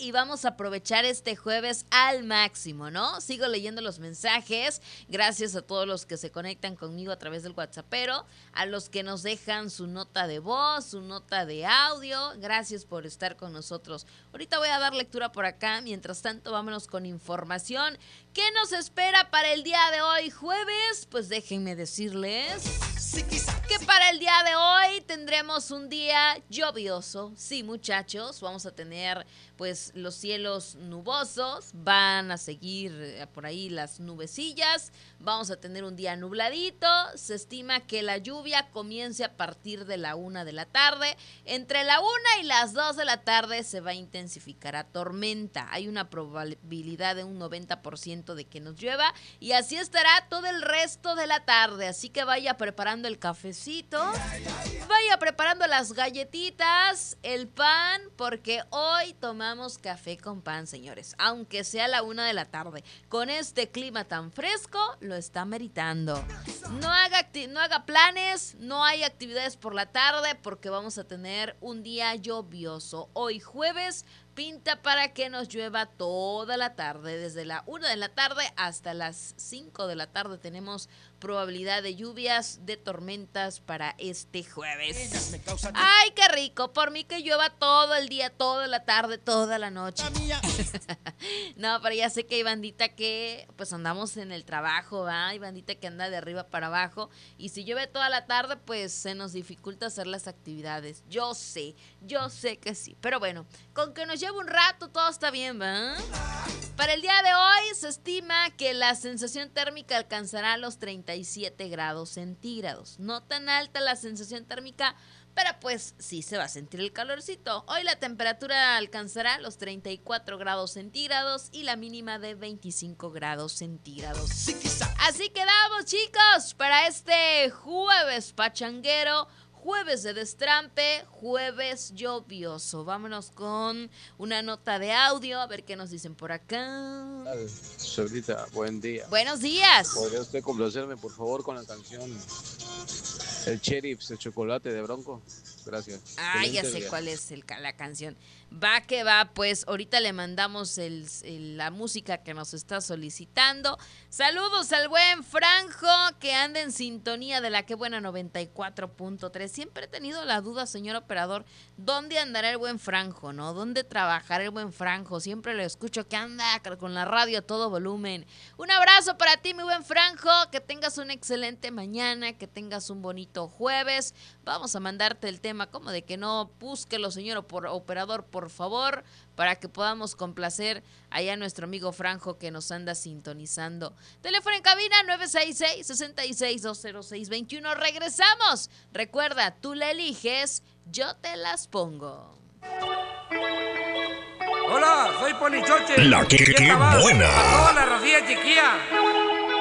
y vamos a aprovechar este jueves al máximo, ¿no? Sigo leyendo los mensajes. Gracias a todos los que se conectan conmigo a través del WhatsAppero, a los que nos dejan su nota de voz, su nota de audio. Gracias por estar con nosotros. Ahorita voy a dar lectura por acá. Mientras tanto, vámonos con información. ¿Qué nos espera para el día de hoy, jueves? Pues déjenme decirles que para el día de hoy tendremos un día lluvioso. Sí, muchachos, vamos a tener pues los cielos nubosos, van a seguir por ahí las nubecillas, vamos a tener un día nubladito. Se estima que la lluvia comience a partir de la 1 de la tarde. Entre la 1 y las 2 de la tarde se va a intensificar a tormenta. Hay una probabilidad de un 90% de que nos llueva y así estará todo el resto de la tarde. Así que vaya preparando el cafecito, vaya preparando las galletitas, el pan, porque hoy tomamos café con pan, señores, aunque sea la 1 de la tarde. Con este clima tan fresco, lo está meritando. No haga planes, no hay actividades por la tarde, porque vamos a tener un día lluvioso. Hoy jueves pinta para que nos llueva toda la tarde, desde la 1 de la tarde hasta las 5 de la tarde tenemos probabilidad de lluvias, de tormentas para este jueves. ¡Ay, qué rico! Por mí que llueva todo el día, toda la tarde, toda la noche. No, pero ya sé que hay bandita que pues andamos en el trabajo, ¿va? Hay bandita que anda de arriba para abajo y si llueve toda la tarde pues se nos dificulta hacer las actividades. Yo sé que sí, pero bueno, con que nos lleve un rato todo está bien, ¿va? Para el día de hoy se estima que la sensación térmica alcanzará los 37 grados centígrados. No tan alta la sensación térmica, pero pues sí se va a sentir el calorcito. Hoy la temperatura alcanzará los 34 grados centígrados y la mínima de 25 grados centígrados. Así quedamos, chicos, para este jueves pachanguero, jueves de destrampe, jueves lluvioso. Vámonos con una nota de audio, a ver qué nos dicen por acá. Solita, buen día. Buenos días. ¿Podría usted complacerme, por favor, con la canción El Sheriff, el chocolate de Bronco? Gracias. Ay, ya sé cuál es la canción. Va que va, pues ahorita le mandamos la música que nos está solicitando. Saludos al buen Franjo, que anda en sintonía de la que buena 94.3. Siempre he tenido la duda, señor operador, ¿dónde andará el buen Franjo, no? ¿Dónde trabajará el buen Franjo? Siempre lo escucho que anda con la radio a todo volumen. Un abrazo para ti, mi buen Franjo, que tengas una excelente mañana, que tengas un bonito jueves. Vamos a mandarte el tema, como de que no, búsquelo, señor operador, por favor, para que podamos complacer allá a nuestro amigo Franjo que nos anda sintonizando. Teléfono en cabina 966-66-206-21. Regresamos. Recuerda, tú la eliges, yo te las pongo. Hola, soy Ponichoche. La que buena. Hola, Rocía Chiquilla.